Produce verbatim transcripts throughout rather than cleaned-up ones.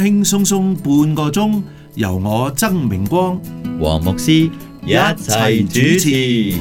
輕鬆鬆半個鐘，由我曾明光、 黃牧師一齊主持。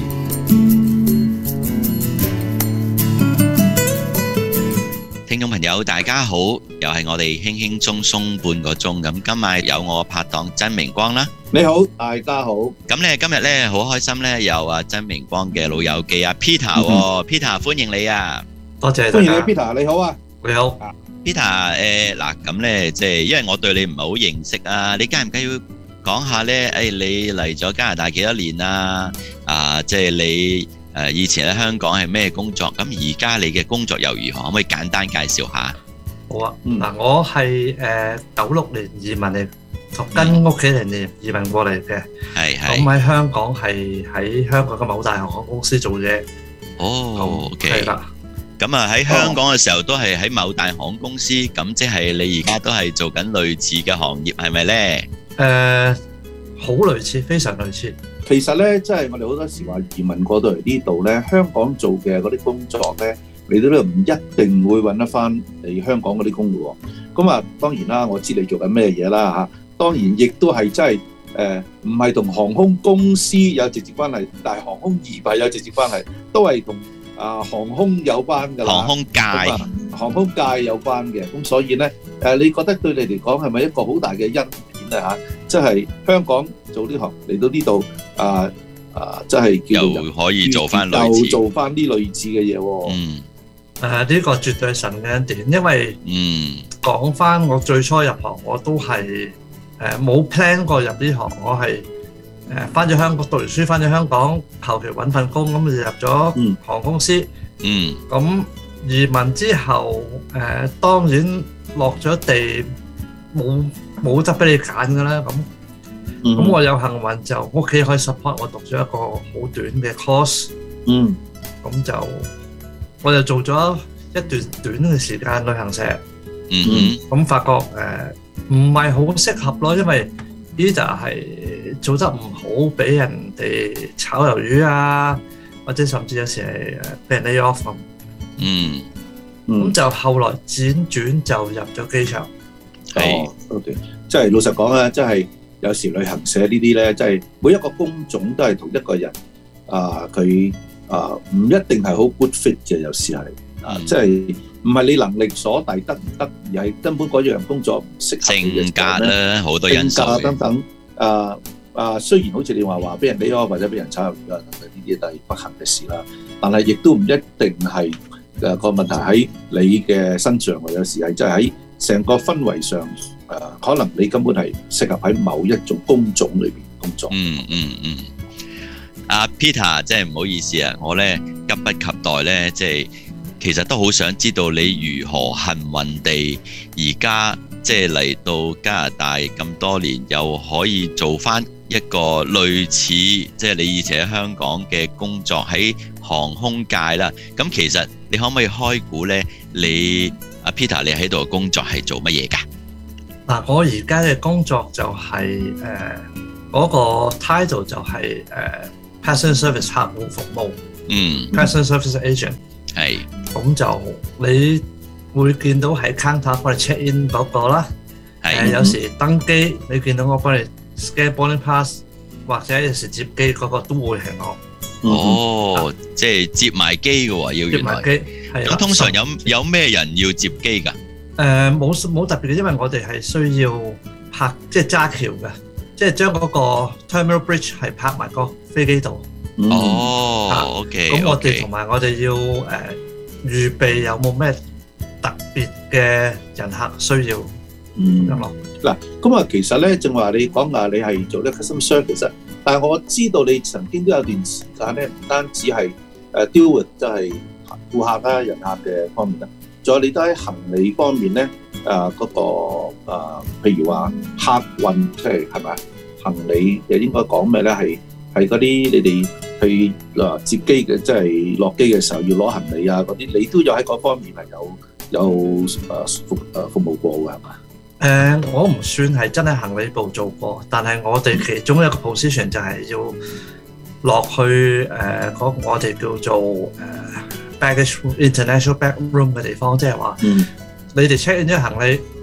聽眾朋友大家好，又係我哋輕輕鬆鬆半個鐘咁，今日有我拍檔曾明光啦。 你好，大家好。 咁咧今日咧好開心咧，有阿曾明光嘅老友記阿 Peter，Peter 歡迎你啊！ 多謝歡迎你 Peter，你好啊，你好。 Peter 誒嗱咁咧，即係因為我對你唔係好認識啊，你介唔介意講下咧？誒你嚟咗加拿大幾多年啊？啊，即係你。誒以前喺香港係咩工作？咁而家你嘅工作又如何？可唔可以簡單介紹下？ 好啊，嗱，我係誒九六年移民嚟，跟屋企人嚟移民過嚟嘅。係係。咁喺香港係喺香港嘅某大航空公司做嘢。 哦 ，OK。係啦。咁啊喺香港嘅時候都係喺某大航空公司，咁即係你而家都係做緊類似嘅行業，係咪咧？ 誒，好類似，非常類似。 其實咧，即係我哋好多時話移民過到嚟呢度咧，香港做嘅嗰啲工作咧，你都唔一定會揾得翻你香港嗰啲工嘅喎。咁啊，當然啦，我知你做緊咩嘢啦嚇。當然亦都係真係誒，唔係同航空公司有直接關係，但係航空業係有直接關係，都係同啊航空有關㗎啦。 航空界， 航空界有關嘅。咁所以咧，誒，你覺得對你嚟講係咪一個好大嘅恩典咧嚇？即係香港做呢行嚟到呢度。啊啊！真係又可以做翻類似， 又做翻啲類似嘅嘢喎。 嗯，誒呢個絕對係神嘅恩典，因為嗯講翻我最初入行，我都係誒冇 plan 過入呢行，我係誒翻咗香港讀完書，翻咗香港，後期揾份工，咁就入咗航空公司。 嗯， 咁移民之後誒當然落咗地，冇冇得俾你揀㗎啦，咁。咁、嗯、我有幸運就屋企可以 support 我讀咗一個好短嘅 course， 嗯， 咁就我就做咗一段短嘅時間旅行社， 嗯哼， 咁發覺誒唔係好適合咯，因為呢就係做得唔好，俾人哋炒魷魚啊，或者甚至有時係誒俾人 lay off 咁， 嗯， 咁就後來輾轉就入咗機場， 係、哦、，OK， 即係老實講啦，即係。有時旅行社呢啲咧，即係每一個工種都係同一個人啊，佢啊唔一定係好 good fit 嘅，有時係啊，即係唔係你能力所遞得唔得，而係根本嗰樣工作唔適合你嘅。 性格啦，好多因素。 性格等等啊啊，雖然好似你話話俾人 lay off或者俾人炒魷魚啊，等等呢啲都係不幸嘅事啦，但係亦都唔一定係誒個問題喺你嘅身上，有時係即係喺成個氛圍上。誒、呃，可能你根本係適合喺某一種工種裏邊工作。 嗯嗯嗯。阿、啊、Peter，真係唔好意思啊，我咧急不及待咧，即係其實都好想知道你如何幸運地而家即係嚟到加拿大咁多年，又可以做翻一個類似即係你以前喺香港嘅工作喺航空界啦。咁其實你可唔可以開估咧？你阿、啊、Peter，你喺度嘅工作係做乜嘢㗎？ 嗱，我而家嘅工作就係誒嗰個 title 就係誒 passenger service 客戶服務，嗯 passenger service agent 係，咁就你會見到喺 counter 幫你 check in 嗰個啦，係有時登機你見到我幫你 scan boarding pass， 或者有時接機嗰個都會係我。 哦，即係接埋機嘅喎，要原來。接埋機係。咁通常有有咩人要接機㗎？ 誒冇冇特別嘅，因為我哋係需要泊即係揸橋嘅，即係將嗰個 terminal bridge 係泊埋個飛機度。 哦 ，OK。 咁我哋同埋我哋要誒預備有冇咩特別嘅人客需要咁樣咯。 嗱，咁啊，其實咧正話你講話你係做呢個 customer service，但係我知道你曾經都有段時間咧，唔單止係誒 deal with 即係顧客啦、人客嘅方面啦。仲有你都喺行李方面咧，誒嗰個誒，譬如話客運，即係係咪行李嘅應該講咩咧？係係嗰啲你哋去嗱接機嘅，即係落機嘅時候要攞行李啊嗰啲，你都有喺嗰方面係有有誒服誒服務過嘅係嘛？ 誒，我唔算係真係行李部做過，但係我哋其中一個 position 就係要落去誒嗰我哋叫做誒 baggage international bag room 嘅地方，即係話你哋 check in 咗行李，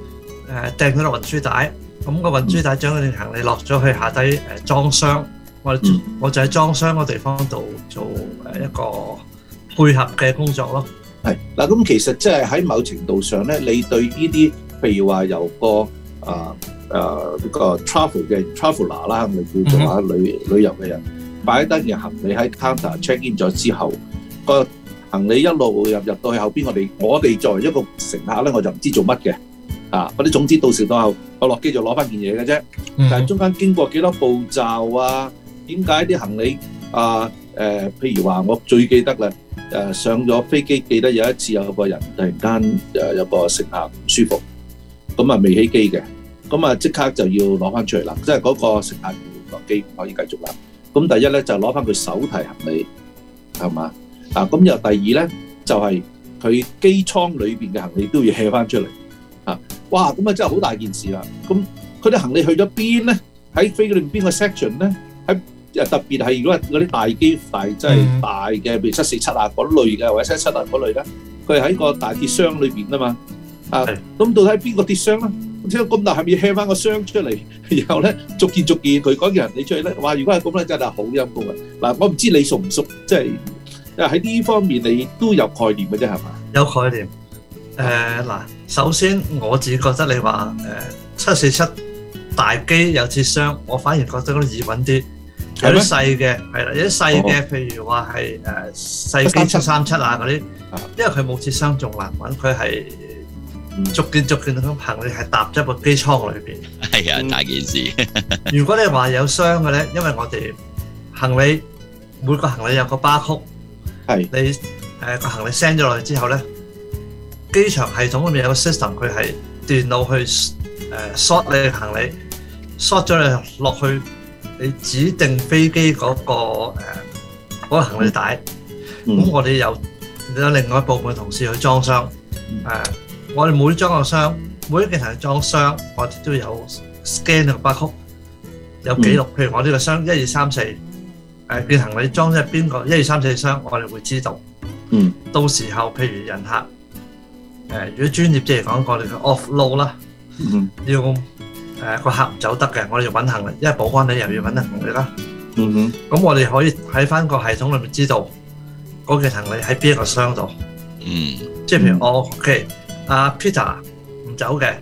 誒掟咗落運輸帶，咁個運輸帶將嗰啲行李落咗去下低誒裝箱，我哋我就喺裝箱個地方度做誒一個配合嘅工作咯。 係嗱，咁其實即係喺某程度上咧，你對呢啲譬如話由個啊啊呢個 travel 嘅 traveller 啦，咪叫做話旅旅遊嘅人擺低嘅行李喺 counter check in 咗之後，個行李一路入入到去後邊，我哋我哋作為一個乘客咧，我就唔知做乜嘅啊！嗰啲總之到時到後，我落機就攞翻件嘢嘅啫。但係中間經過幾多步驟啊？點解啲行李啊誒？譬如話我最記得啦。誒上咗飛機，記得有一次有個人突然間誒有個乘客唔舒服，咁啊未起機嘅，咁啊即刻就要攞翻出嚟啦，即係嗰個乘客要落機唔可以繼續啦。咁第一咧就攞翻佢手提行李，係嘛啊？咁又第二咧就係佢機艙裏邊嘅行李都要卸翻出嚟啊！哇！咁啊真係好大件事啦。咁佢啲行李去咗邊咧？喺飛機裏邊邊個 section 咧？喺特別係如果係嗰啲大機大即係大嘅，譬如七四七啊嗰類嘅，或者七七啊嗰類咧，佢係喺個大鐵箱裏邊啊嘛。啊，咁到底邊個鐵箱咧？咁大係咪要輕翻個箱出嚟，然後咧逐件逐件佢講件行李出去咧？哇！如果係咁咧，真係好陰功啊！嗱，我唔知你熟唔熟，即係喺呢方面你都有概念嘅啫，係嘛？ 有概念。誒嗱，首先我自己覺得你話誒七四七大機有鐵箱，我反而覺得嗰啲易揾啲。有啲細嘅係啦，有啲細嘅，譬如話係誒細機七三七啊嗰啲，因為佢冇鐵箱仲難揾，佢係逐件逐件咁行李係搭咗個機艙裏邊。 係啊，大件事。 如果你話有箱嘅咧，因為我哋行李每個行李有個巴曲，係你誒個行李 send 咗落去之後咧，機場系統裏面有個 system，佢係電腦去誒 sort 你嘅行李 ，sort 咗你落去。你指定飛機嗰個誒嗰個行李帶，咁我哋有有另外一部門同事去裝箱。誒，我哋每裝個箱，每一件行李裝箱，我哋都有 scan 個 barcode，有記錄。譬如我呢個箱一二三四，誒件行李裝咗邊個一二三四箱，我哋會知道。嗯，到時候譬如人客誒，如果專業啲嚟講，我哋嘅 offload 啦，要。誒個客唔走得嘅，我哋要揾行李，因為保安你又要揾行李啦。嗯哼，咁我哋可以喺翻個系統裏面知道嗰件行李喺邊一個箱度。嗯，即係譬如我 OK，阿 Peter 唔走嘅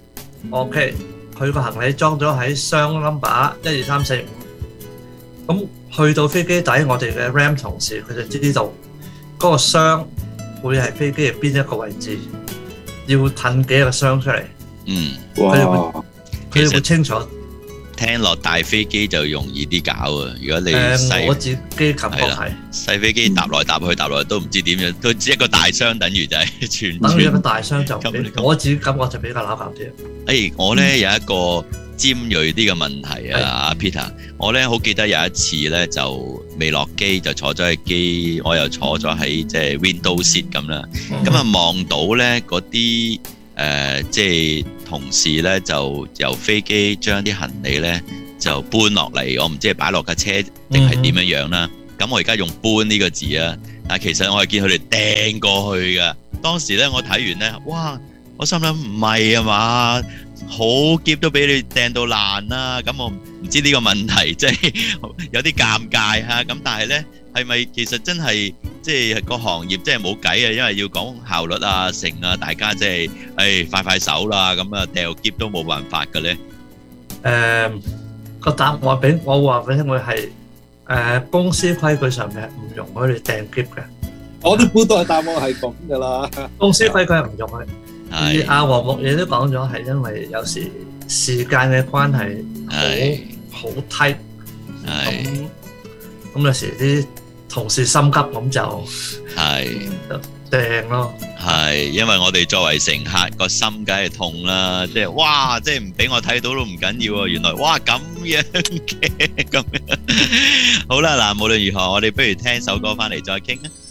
，OK，佢個行李裝咗喺箱 number 一二三四五，咁去到飛機底，我哋嘅 RAM 同事佢就知道嗰個箱會係飛機嘅邊一個位置，要褪幾個箱出嚟。嗯，哇！其實清楚， 聽落大飛機就容易啲搞啊！如果你細， 我自己感覺係細飛機搭來搭去搭來都唔知點樣，都只一個大箱，等於就係全。 等於一個大箱就，我自己感覺就比較撈搞啲。 誒，我咧有一個尖鋭啲嘅問題啊，阿 Peter，我咧好記得有一次咧就未落機就坐咗喺機，我又坐咗喺即係 window seat 咁啦，咁啊望到咧嗰啲。誒、呃，即係同事咧，就由飛機將啲行李咧就搬落嚟，我唔知係擺落架車定係點樣樣啦。咁、嗯、我而家用搬呢個字啊，但係其實我係見佢哋掟過去㗎。當時咧，我睇完咧，哇！我心諗唔係啊嘛，好篋都俾你掟到爛啦。咁我唔知呢個問題即係有啲尷尬嚇。咁但係咧，係咪其實真係？即係個行業，即係冇計啊！因為要講效率啊、成啊，大家即係誒快快手啦，咁啊掉篋都冇辦法嘅咧。 誒個答案俾我話俾你聽，我係誒公司規矩上面係唔容許你掟篋嘅。 我都估到係答案係咁㗎啦。 公司規矩係唔容許。而阿黃木嘢都講咗，係因為有時時間嘅關係好好 tight。係。咁有時啲同事心急咁就係掟咯， 係因為我哋作為乘客個心梗係痛啦，即係哇，即係唔俾我睇到都唔緊要喎，原來哇咁樣嘅咁樣，好啦嗱，無論如何，我哋不如聽首歌翻嚟再傾啊。